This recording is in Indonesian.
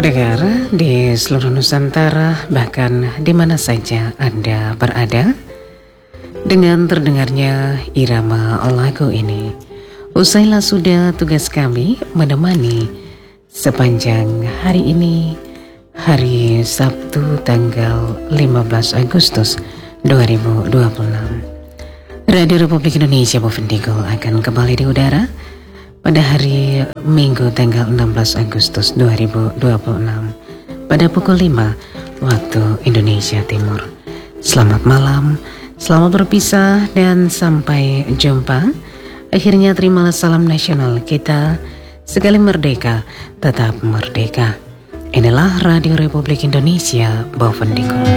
pendengar di seluruh Nusantara, bahkan di mana saja Anda berada, dengan terdengarnya irama lagu ini, usailah sudah tugas kami menemani sepanjang hari ini, hari Sabtu tanggal 15 Agustus 2026. Radio Republik Indonesia Bovendigul akan kembali di udara pada hari Minggu tanggal 16 Agustus 2026 pada pukul 5 waktu Indonesia Timur. Selamat malam, selamat berpisah dan sampai jumpa. Akhirnya terimalah salam nasional kita, sekali merdeka tetap merdeka. Inilah Radio Republik Indonesia Bovendigul.